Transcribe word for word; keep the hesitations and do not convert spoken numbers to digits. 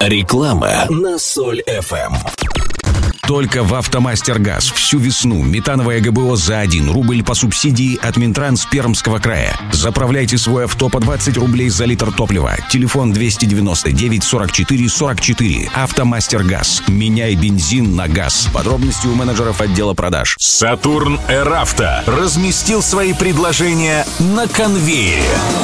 Реклама на Соль эф эм. Только в «Автомастер-Газ» всю весну метановое ГБО за один рубль по субсидии от Минтранс Пермского края. Заправляйте свой авто по двадцать рублей за литр топлива. Телефон двести девяносто девять сорок четыре сорок четыре. «Автомастер-Газ». Меняй бензин на газ. Подробности у менеджеров отдела продаж. Сатурн Эравто разместил свои предложения на конвейере.